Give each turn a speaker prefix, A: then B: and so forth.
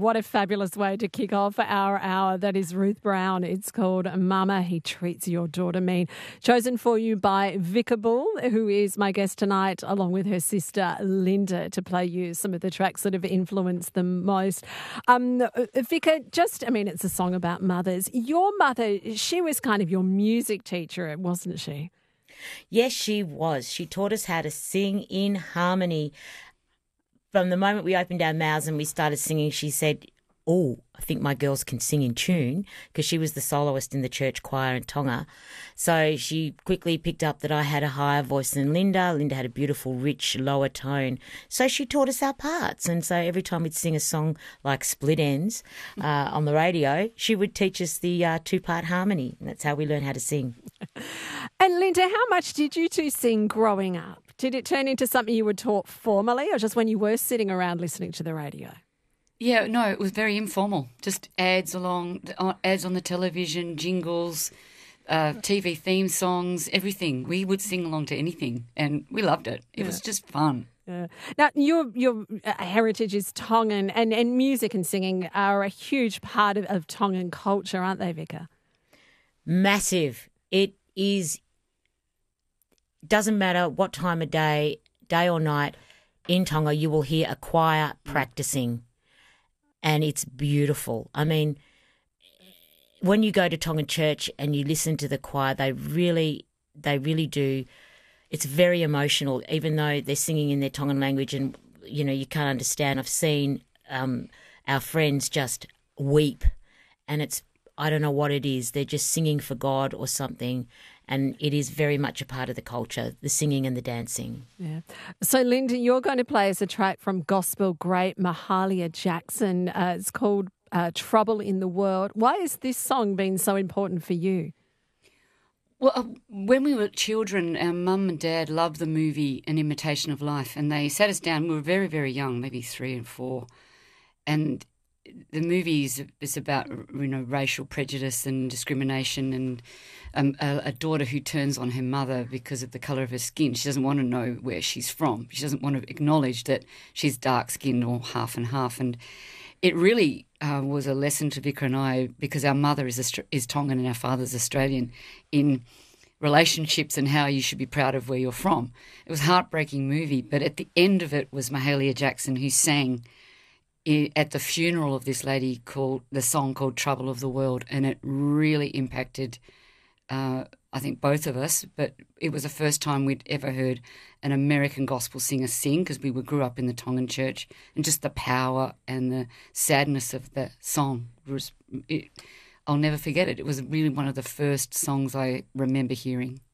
A: what a fabulous way to kick off our hour. That is Ruth Brown. It's called Mama, He Treats Your Daughter Mean. Chosen for you by Vicar Bull, who is my guest tonight, along with her sister Linda, to play you some of the tracks that have influenced them most. Vicar, it's a song about mothers. Your mother, she was kind of your music teacher, wasn't she?
B: Yes, she was. She taught us how to sing in harmony. From the moment we opened our mouths and we started singing, she said, "Oh, I think my girls can sing in tune," because she was the soloist in the church choir in Tonga. So she quickly picked up that I had a higher voice than Linda. Linda had a beautiful, rich, lower tone. So she taught us our parts. And so every time we'd sing a song like Split Ends on the radio, she would teach us the two-part harmony. And that's how we learned how to sing.
A: And Linda, how much did you two sing growing up? Did it turn into something you were taught formally, or just when you were sitting around listening to the radio?
C: Yeah, no, it was very informal. Just ads on the television, jingles, TV theme songs, everything. We would sing along to anything, and we loved it. It was just fun.
A: Yeah. Now, your heritage is Tongan, and music and singing are a huge part of Tongan culture, aren't they, Vicar?
B: Massive. It is. Doesn't matter what time of day or night, in Tonga you will hear a choir practicing, and it's beautiful. I mean, when you go to Tongan church and you listen to the choir, they really do. It's very emotional, even though they're singing in their Tongan language, and you can't understand. I've seen our friends just weep, and I don't know what it is. They're just singing for God or something. And it is very much a part of the culture, the singing and the dancing.
A: Yeah. So, Linda, you're going to play us a track from gospel great Mahalia Jackson. It's called Trouble in the World. Why has this song been so important for you?
C: Well, when we were children, our mum and dad loved the movie An Imitation of Life, and they sat us down. We were very, very young, maybe 3 and 4, and the movie is about racial prejudice and discrimination, and a daughter who turns on her mother because of the colour of her skin. She doesn't want to know where she's from. She doesn't want to acknowledge that she's dark-skinned or half and half. And it really was a lesson to Vicar and I, because our mother is Tongan and our father's Australian, in relationships and how you should be proud of where you're from. It was a heartbreaking movie, but at the end of it was Mahalia Jackson, who sang at the funeral of this lady the song called Trouble of the World, and it really impacted, I think, both of us. But it was the first time we'd ever heard an American gospel singer sing, because we grew up in the Tongan church, and just the power and the sadness of the song, I'll never forget it. It was really one of the first songs I remember hearing.